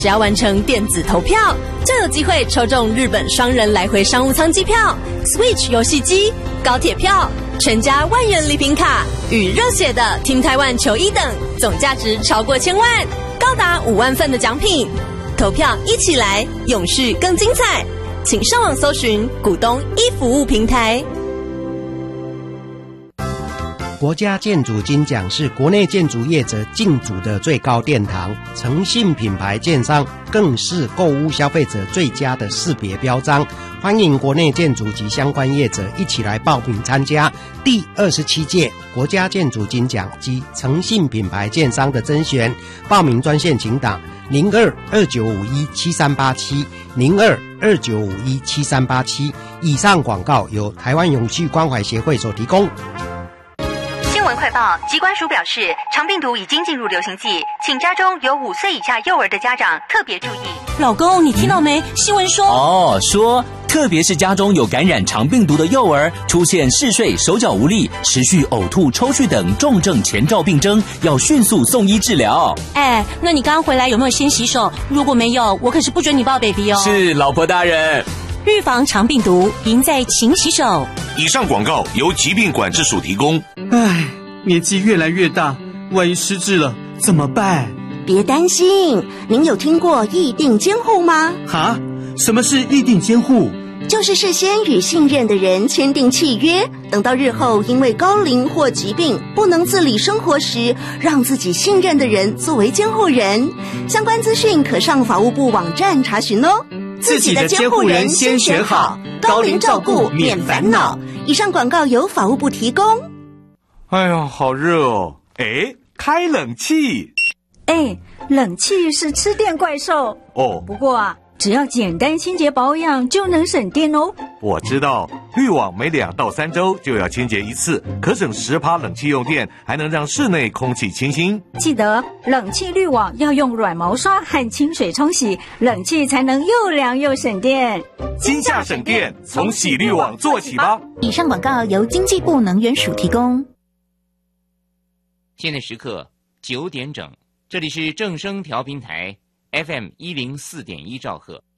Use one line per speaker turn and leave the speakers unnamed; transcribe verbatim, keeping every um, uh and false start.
只要完成电子投票，就有机会抽中日本双人来回商务舱机票、Switch 游戏机、高铁票、全家万元礼品卡与热血的 Team Taiwan 球衣等，总价值超过千万，高达五万份的奖品。投票一起来，永续更精彩！请上网搜寻股东一服务平台。
国家建筑金奖是国内建筑业者竞逐的最高殿堂，诚信品牌建商更是购物消费者最佳的识别标章。欢迎国内建筑及相关业者一起来报名参加第二十七届国家建筑金奖及诚信品牌建商的甄选。报名专线请打零二二九五一七三八七零二二九五一七三八七。以上广告由台湾永续关怀协会所提供。
新闻快报，疾管署表示，肠病毒已经进入流行季，请家中有五岁以下幼儿的家长特别注意。
老公，你听到没？新闻说
哦，说特别是家中有感染肠病毒的幼儿，出现嗜睡、手脚无力、持续呕吐、抽搐等重症前兆病征，要迅速送医治疗。
哎，那你刚刚回来有没有先洗手？如果没有，我可是不准你抱 baby 哦。
是，老婆大人。
预防肠病毒，赢在勤洗手。
以上广告由疾病管制署提供。
唉，年纪越来越大，万一失智了怎么办？
别担心，您有听过议定监护吗？
哈？什么是议定监护？
就是事先与信任的人签订契约，等到日后因为高龄或疾病不能自理生活时，让自己信任的人作为监护人。相关资讯可上法务部网站查询哦。
自己的监护人先选好，高龄照顾免烦恼。
以上广告由法务部提供。
哎呀，好热哦！哎，开冷气。
哎，冷气是吃电怪兽
哦。
不过啊，只要简单清洁保养就能省电哦。
我知道，滤网每两到三周就要清洁一次，可省十趴冷气用电，还能让室内空气清新。
记得冷气滤网要用软毛刷和清水冲洗，冷气才能又凉又省电。
今夏省电，从洗滤网做起吧。
以上广告由经济部能源署提供。
现在时刻九点整，这里是正声调频台 F M 一零四点一兆赫。